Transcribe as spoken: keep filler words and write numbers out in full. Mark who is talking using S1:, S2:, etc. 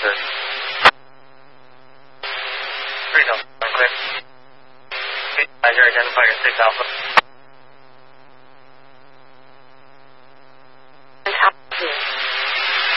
S1: sir. Freedom, clear. Roger, identify your six Alpha.